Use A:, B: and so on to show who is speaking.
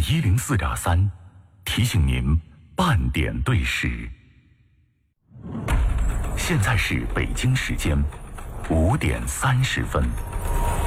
A: 104.3，提醒您半点对时。现在是北京时间5点30分。